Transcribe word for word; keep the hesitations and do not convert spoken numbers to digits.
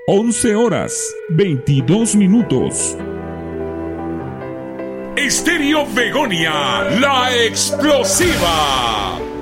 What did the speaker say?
once horas, veintidós minutos. Estéreo Begonia, la explosiva.